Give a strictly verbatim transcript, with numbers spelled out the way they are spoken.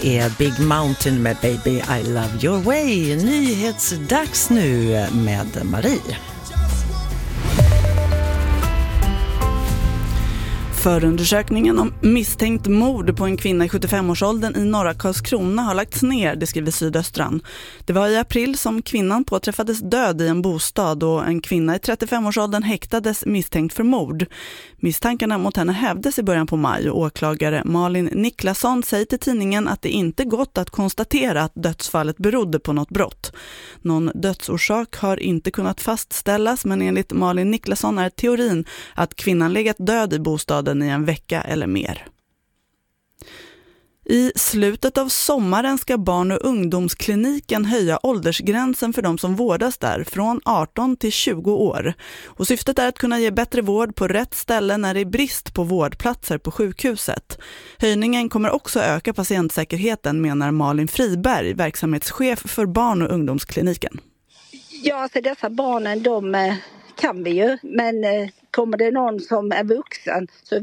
är Big Mountain med Baby I Love Your Way. Nyhetsdags nu med Marie. Förundersökningen om misstänkt mord på en kvinna i sjuttiofem-årsåldern i norra Karlskrona har lagts ner, det skriver Sydöstran. Det var i april som kvinnan påträffades död i en bostad och en kvinna i trettiofem-årsåldern häktades misstänkt för mord. Misstankarna mot henne hävdes i början på maj och åklagare Malin Niklasson säger till tidningen att det inte gått att konstatera att dödsfallet berodde på något brott. Någon dödsorsak har inte kunnat fastställas, men enligt Malin Niklasson är teorin att kvinnan legat död i bostaden i en vecka eller mer. I slutet av sommaren ska barn- och ungdomskliniken höja åldersgränsen för de som vårdas där från arton till tjugo år. Och syftet är att kunna ge bättre vård på rätt ställe när det är brist på vårdplatser på sjukhuset. Höjningen kommer också öka patientsäkerheten, menar Malin Friberg, verksamhetschef för barn- och ungdomskliniken. Ja, så dessa barnen, de kan vi ju, men kommer det någon som är vuxen så